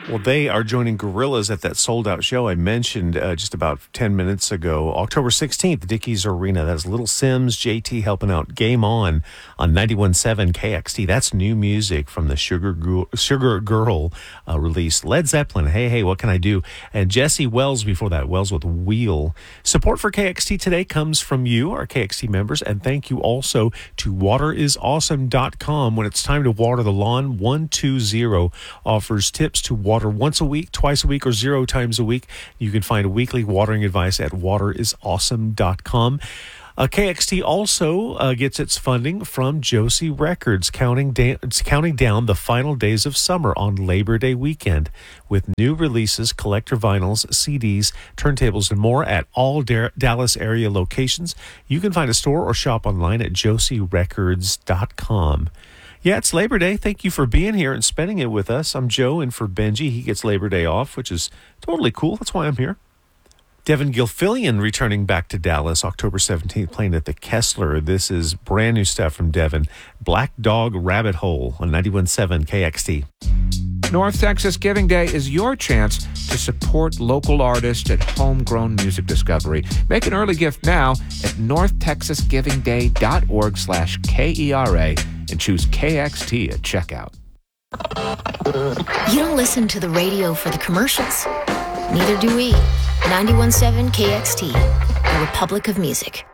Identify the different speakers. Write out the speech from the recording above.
Speaker 1: Well, they are joining Gorillaz at that sold-out show I mentioned just about 10 minutes ago. October 16th, Dickies Arena. That's Little Sims, JT helping out. Game on 91.7 KXT. That's new music from the Sugar Girl release. Led Zeppelin, Hey, Hey, What Can I Do? And Jesse Wells before that, Wells with Wheel. Support for KXT today comes from you, our KXT members, and thank you also to waterisawesome.com. When it's time to water the lawn, 120 offers tips to water once a week, twice a week, or 0 times a week. You can find weekly watering advice at waterisawesome.com. KXT also gets its funding from Josie Records, counting down the final days of summer on Labor Day weekend with new releases, collector vinyls, CDs, turntables, and more at all Dallas area locations. You can find a store or shop online at josierecords.com. Yeah, it's Labor Day. Thank you for being here and spending it with us. I'm Joe, and for Benji, he gets Labor Day off, which is totally cool. That's why I'm here. Devin Gilfillian returning back to Dallas October 17th, playing at the Kessler. This is brand new stuff from Devin. Black Dog Rabbit Hole on 91.7 KXT.
Speaker 2: North Texas Giving Day is your chance to support local artists at Homegrown Music Discovery. Make an early gift now at northtexasgivingday.org/KERA and choose KXT at checkout.
Speaker 3: You don't listen to the radio for the commercials. Neither do we. 91.7 KXT, the Republic of Music.